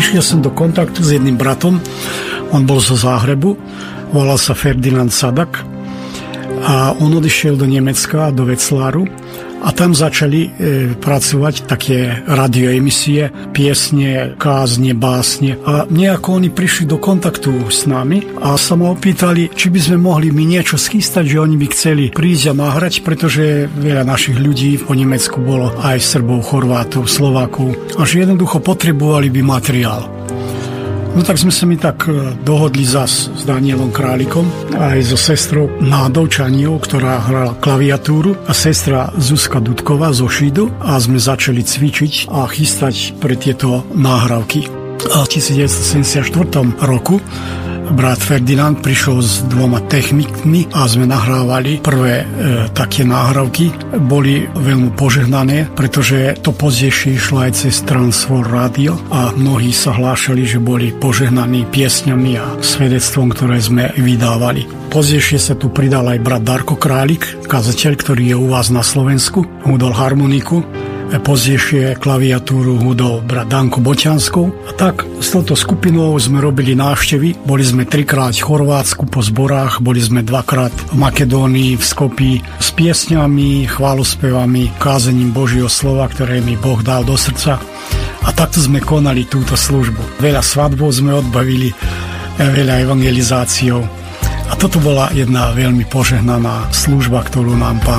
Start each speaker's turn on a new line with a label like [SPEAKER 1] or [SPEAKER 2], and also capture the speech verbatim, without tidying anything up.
[SPEAKER 1] prišiel som do kontaktu s jedným bratom, on bol zo Záhrebu, volal sa Ferdinand Sadak a on odišiel do Nemecka, do Wetzlaru a tam začali e, pracovať také radioemisie, piesne, kázne, básne a nejako oni prišli do kontaktu s nami a sa ma opýtali, či by sme mohli mi niečo schystať, že oni by chceli prísť a nahrať, pretože veľa našich ľudí po Nemecku bolo aj Srbov, Chorvátov, Slovákov a že jednoducho potrebovali by materiál. No tak sme sa mi tak dohodli zas s Danielom Králikom aj so sestrou Nádou Čaniou, ktorá hrala klaviatúru a sestra Zuzka Dudková zo Šidu a sme začali cvičiť a chystať pre tieto náhrávky. A v devätnásťstosedemdesiatštyri roku brat Ferdinand prišiel s dvoma technikmi a sme nahrávali prvé e, také náhrávky. Boli veľmi požehnané, pretože to pozdejšie išlo aj cez Transfor Radio a mnohí sa hlášali, že boli požehnaní piesňami a svedectvom, ktoré sme vydávali. Pozdejšie sa tu pridal aj brat Darko Králik, kazateľ, ktorý je u vás na Slovensku, hudol harmoniku. Pozdejšie klaviatúru hudol brat Danko Boťanskov. A tak s touto skupinou sme robili návštevy. Boli sme trikrát v Chorvátsku po zborách, boli sme dvakrát v Makedónii, v Skopí s piesňami, chválospevami, kázením Božieho slova, ktoré mi Boh dal do srdca. A takto sme konali túto službu. Veľa svadbov sme odbavili, veľa evangelizáciou. A toto bola jedna veľmi požehnaná služba, ktorú nám Pán